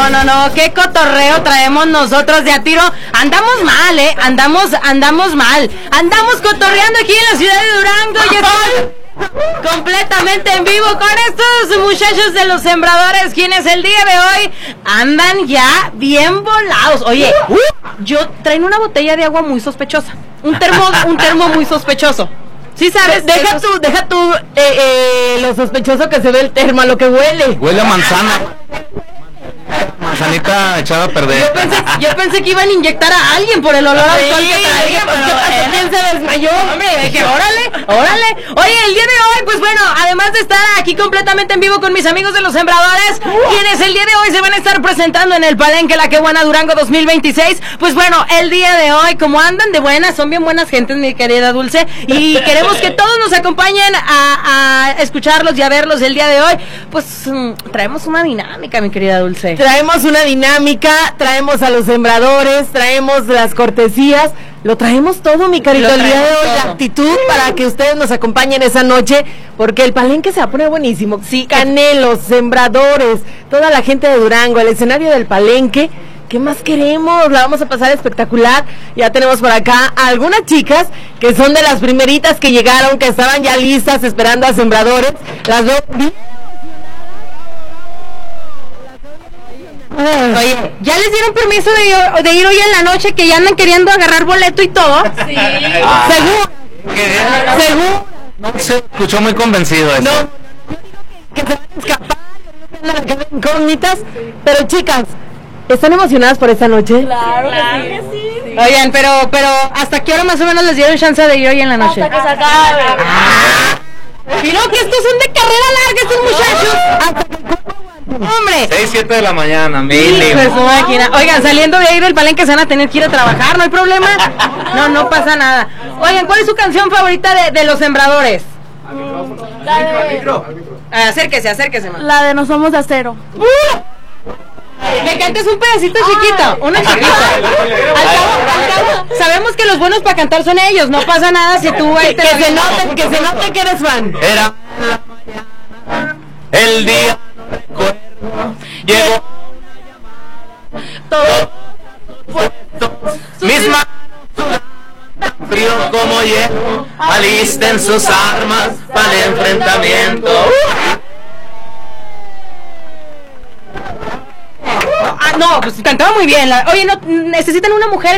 no, qué cotorreo traemos nosotros de a tiro. Andamos mal, andamos mal. Andamos cotorreando aquí en la ciudad de Durango y estoy completamente en vivo con estos muchachos de los Sembradores, quienes el día de hoy andan ya bien volados. Oye, yo traen una botella de agua muy sospechosa, un termo muy sospechoso. Sí sabes, deja tú lo sospechoso que se ve el termo, lo que huele. Huele a manzana. Manzanita echada a perder. Yo pensé que iban a inyectar a alguien por el olor al alcohol que traía. ¿Quién se desmayó? Hombre, dije, órale. Oye, el día de hoy, pues bueno, además de estar aquí completamente en vivo con mis amigos de los Sembradores, quienes el día de hoy se van a estar presentando en el Palenque La Qué Buena Durango 2026, pues bueno, el día de hoy, como andan de buenas, son bien buenas gentes, mi querida Dulce, y queremos que todos nos acompañen a escucarlos y a verlos el día de hoy. Pues traemos una dinámica, mi querida Dulce. Traemos una dinámica, traemos a los Sembradores, traemos las cortesías, lo traemos todo, mi carito, el día de hoy, la actitud para que ustedes nos acompañen esa noche, porque el Palenque se va a poner buenísimo. Sí, Canelos, Sembradores, toda la gente de Durango, el escenario del Palenque. ¿Qué más queremos? La vamos a pasar espectacular. Ya tenemos por acá a algunas chicas que son de las primeritas que llegaron, que estaban ya listas esperando a Sembradores. Las veo bien. Oye, ¿ya les dieron permiso de ir hoy en la noche, que ya andan queriendo agarrar boleto y todo? Sí. Seguro. No se escuchó muy convencido eso. No, que se van a escapar, que ven incógnitas. Pero chicas, ¿están emocionadas por esta noche? Claro que sí. Oigan, pero ¿hasta qué hora más o menos les dieron chance de ir hoy en la noche? Hasta que se acabe. Y no, que estos son de carrera larga, estos muchachos. Hasta que hombre, 6, 7 de la mañana, Oigan, saliendo de ahí del Palenque se van a tener que ir a trabajar, ¿no hay problema? No pasa nada. Oigan, ¿cuál es su canción favorita de los Sembradores? Acérquese, man. La de No Somos de Acero. Me cantes un pedacito chiquito, uno chiquito. Al cabo, sabemos que los buenos para cantar son ellos, no pasa nada si tú ahí que se note que eres fan. Era el día llegó Todo misma frío como hielo, alisten sus armas para el enfrentamiento. No, pues cantaba muy bien. Oye, no necesitan una mujer